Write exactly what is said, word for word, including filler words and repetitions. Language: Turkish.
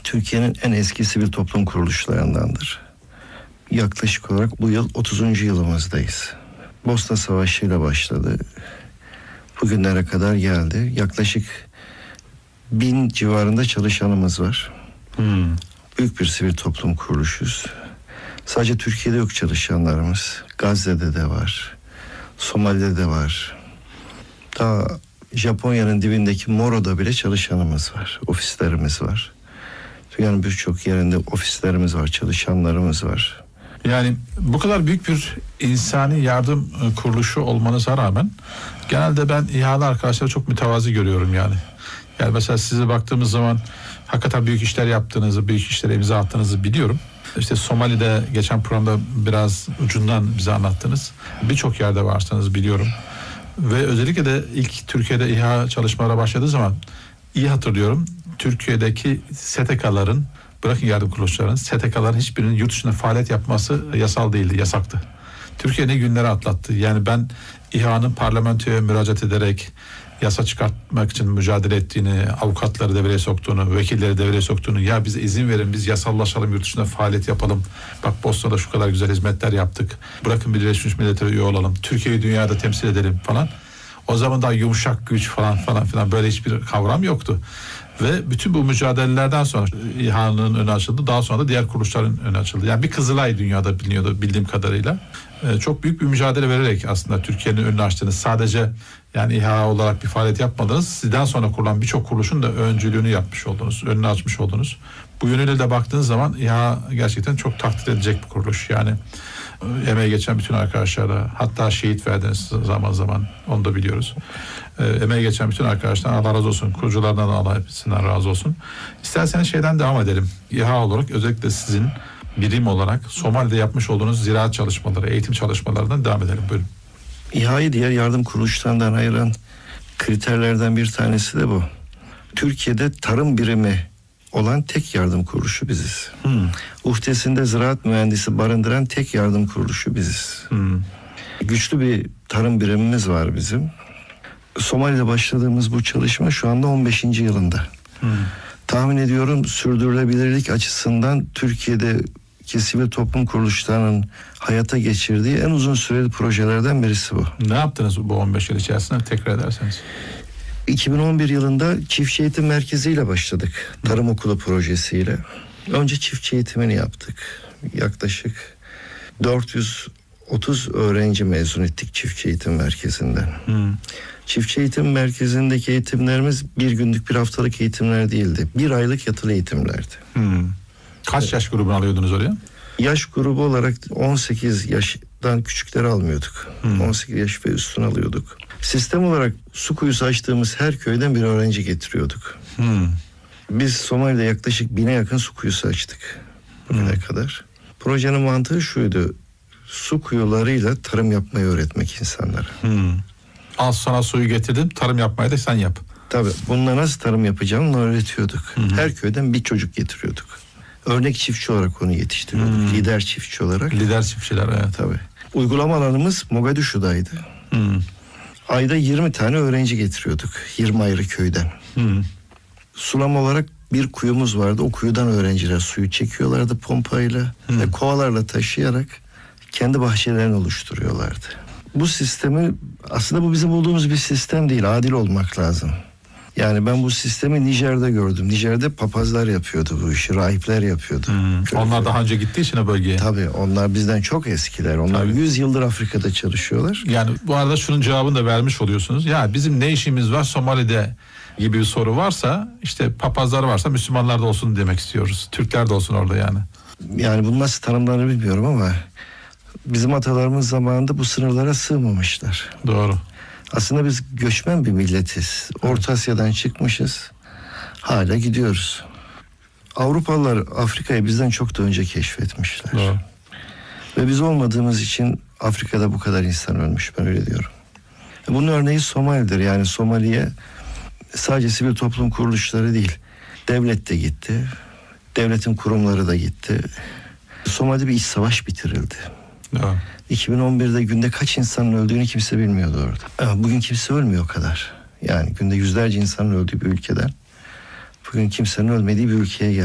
Türkiye'nin en eski sivil toplum kuruluşlarındandır. Yaklaşık olarak bu yıl otuzuncu yılımızdayız. Bosna Savaşı ile başladı. Bugünlere kadar geldi. Yaklaşık bin civarında çalışanımız var. Hmm. Büyük bir sivil toplum kuruluşuz. Sadece Türkiye'de yok çalışanlarımız. Gazze'de de var. Somali'de de var. Daha Japonya'nın dibindeki Moro'da bile çalışanımız var. Ofislerimiz var. Dünyanın birçok yerinde ofislerimiz var, çalışanlarımız var. Yani bu kadar büyük bir insani yardım kuruluşu olmanıza rağmen genelde ben İHA'lı arkadaşları çok mütevazi görüyorum yani. Yani mesela size baktığımız zaman hakikaten büyük işler yaptığınızı, büyük işlere imza attığınızı biliyorum. İşte Somali'de geçen programda biraz ucundan bize anlattınız. Birçok yerde varsınız biliyorum. Ve özellikle de ilk Türkiye'de İHA çalışmalara başladığı zaman iyi hatırlıyorum. Türkiye'deki S T K'ların, bırakın yardım kuruluşlarının, S T K'ların hiçbirinin yurt dışında faaliyet yapması yasal değildi, yasaktı. Türkiye ne günleri atlattı. Yani ben İHA'nın parlamentoya müracaat ederek yasa çıkartmak için mücadele ettiğini, avukatları devreye soktuğunu, vekilleri devreye soktuğunu, ya bize izin verin, biz yasallaşalım, yurt dışında faaliyet yapalım. Bak Bosna'da şu kadar güzel hizmetler yaptık. Bırakın Birleşmiş Milletler'e üye olalım. Türkiye'yi dünyada temsil edelim falan. O zaman daha yumuşak güç falan falan filan böyle hiçbir kavram yoktu. Ve bütün bu mücadelelerden sonra İHA'nın önü açıldı. Daha sonra da diğer kuruluşların önü açıldı. Yani bir Kızılay dünyada biliniyordu bildiğim kadarıyla. Ee, çok büyük bir mücadele vererek aslında Türkiye'nin önünü açtınız. Sadece yani İHA olarak bir faaliyet yapmadınız. Sizden sonra kurulan birçok kuruluşun da öncülüğünü yapmış oldunuz. Önünü açmış oldunuz. Bu yönüyle de baktığınız zaman İHA gerçekten çok takdir edilecek bir kuruluş. Yani emeği geçen bütün arkadaşlara, hatta şehit verdiniz zaman zaman, onu da biliyoruz. E, emeği geçen bütün arkadaşlar Allah razı olsun. Kuruculardan da Allah hepsinden razı olsun. İsterseniz şeyden devam edelim. İHA olarak özellikle sizin birim olarak Somali'de yapmış olduğunuz ziraat çalışmaları, eğitim çalışmalarından devam edelim. Buyurun. İHA'yı diğer yardım kuruluşlarından ayıran kriterlerden bir tanesi de bu. Türkiye'de tarım birimi olan tek yardım kuruluşu biziz. Hmm. Uhdesinde ziraat mühendisi barındıran tek yardım kuruluşu biziz. Hmm. Güçlü bir tarım birimimiz var bizim. Somali'de başladığımız bu çalışma şu anda on beşinci yılında. Hmm. Tahmin ediyorum sürdürülebilirlik açısından Türkiye'deki sivil toplum kuruluşlarının hayata geçirdiği en uzun süreli projelerden birisi bu. Ne yaptınız bu on beş yıl içerisinde, tekrar ederseniz? iki bin on bir yılında çiftçi eğitim merkeziyle başladık. Tarım okulu projesiyle. Önce çiftçi eğitimini yaptık. Yaklaşık dört yüz otuz öğrenci mezun ettik çiftçi eğitim merkezinden. Hmm. Çiftçi eğitim merkezindeki eğitimlerimiz bir günlük, bir haftalık eğitimler değildi. Bir aylık yatılı eğitimlerdi. Hmm. Kaç evet. yaş grubunu alıyordunuz oraya? Yaş grubu olarak on sekiz yaştan küçükleri almıyorduk. Hmm. on sekiz yaş ve üstünü alıyorduk. Sistem olarak su kuyusu açtığımız her köyden bir öğrenci getiriyorduk. Hmm. Biz Somali'de yaklaşık bine yakın su kuyusu açtık bugüne hmm. kadar. Projenin mantığı şuydu: su kuyularıyla tarım yapmayı öğretmek insanlara. Hmm. Al sana suyu getirdim, tarım yapmayı da sen yap. Tabii, bununla nasıl tarım yapacağını öğretiyorduk. Hmm. Her köyden bir çocuk getiriyorduk. Örnek çiftçi olarak onu yetiştiriyorduk. Hmm. Lider çiftçi olarak. Lider çiftçiler, evet. Tabii. Uygulama alanımız Mogadishu'daydı. Hmm. Ayda yirmi tane öğrenci getiriyorduk. yirmi ayrı köyden. Hmm. Sulama olarak bir kuyumuz vardı. O kuyudan öğrenciler suyu çekiyorlardı pompayla hmm. ve kovalarla taşıyarak kendi bahçelerini oluşturuyorlardı. Bu sistemi, aslında bu bizim bulduğumuz bir sistem değil. Adil olmak lazım. Yani ben bu sistemi Nijer'de gördüm. Nijer'de papazlar yapıyordu bu işi. Rahipler yapıyordu. Hmm. Onlar daha önce gittiği için o bölgeye. Tabii, onlar bizden çok eskiler. Onlar Tabii. yüz yıldır Afrika'da çalışıyorlar. Yani bu arada şunun cevabını da vermiş oluyorsunuz. Ya bizim ne işimiz var Somali'de gibi bir soru varsa, işte papazlar varsa Müslümanlar da olsun demek istiyoruz. Türkler de olsun orada yani. Yani bunu nasıl tanımlarını bilmiyorum ama bizim atalarımız zamanında bu sınırlara sığmamışlar. Doğru. Aslında biz göçmen bir milletiz. Orta Asya'dan çıkmışız. Hala gidiyoruz. Avrupalılar Afrika'yı bizden çok da önce keşfetmişler. Doğru. Ve biz olmadığımız için Afrika'da bu kadar insan ölmüş, ben öyle diyorum. Bunun örneği Somali'dir. Yani Somali'ye sadece sivil toplum kuruluşları değil, devlet de gitti. Devletin kurumları da gitti. Somali'de bir iç savaş bitirildi. Evet. iki bin on birde günde kaç insanın öldüğünü kimse bilmiyordu orada. Ama bugün kimse ölmüyor o kadar. Yani günde yüzlerce insanın öldüğü bir ülkeden bugün kimsenin ölmediği bir ülkeye geldi.